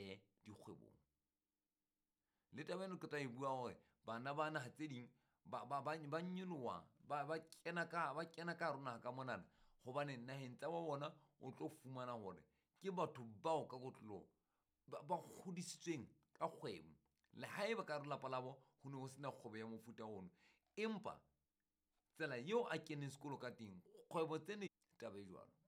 atlehe dikgwebong. Le taba eno ke tla e bua hore bana ba naha tse ding ba nyoloha ba kena ka rona ka monana hobane naheng tsa bona o tlo fumana hore ke batho bao ka kotlolo ba kgodisitsweng ka kgwebo. Le haeba ka re lapa labo ho ne ho sena kgwebo ya mofuta ono, empa tsela eo a keneng sekolo ka teng, kgwebo tsene taba e jwalo.